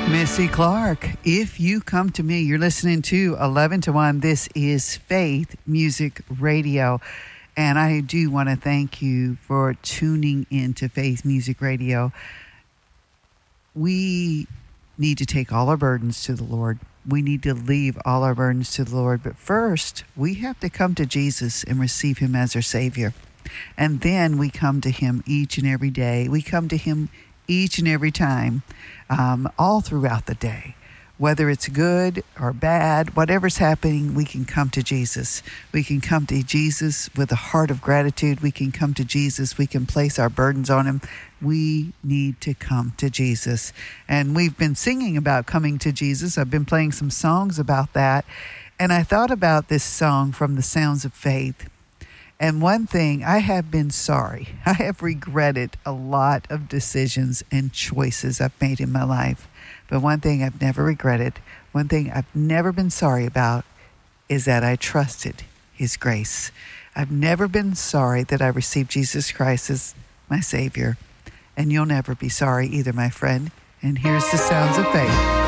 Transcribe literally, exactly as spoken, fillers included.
Missy Clark, If You Come to Me. You're listening to eleven to one. This is Faith Music Radio. And I do want to thank you for tuning into Faith Music Radio. We need to take all our burdens to the Lord. We need to leave all our burdens to the Lord. But first, we have to come to Jesus and receive him as our Savior. And then we come to him each and every day. We come to him each and every time, um, all throughout the day. Whether it's good or bad, whatever's happening, we can come to Jesus. We can come to Jesus with a heart of gratitude. We can come to Jesus. We can place our burdens on him. We need to come to Jesus. And we've been singing about coming to Jesus. I've been playing some songs about that. And I thought about this song from the Sounds of Faith. And one thing, I have been sorry. I have regretted a lot of decisions and choices I've made in my life. But one thing I've never regretted, one thing I've never been sorry about, is that I trusted his grace. I've never been sorry that I received Jesus Christ as my Savior. And you'll never be sorry either, my friend. And here's the Sounds of Faith.